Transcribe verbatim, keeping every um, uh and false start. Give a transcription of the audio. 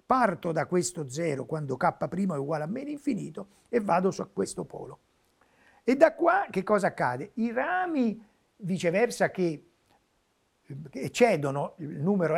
parto da questo zero quando k' è uguale a meno infinito e vado su questo polo. E da qua che cosa accade? I rami viceversa che eccedono il numero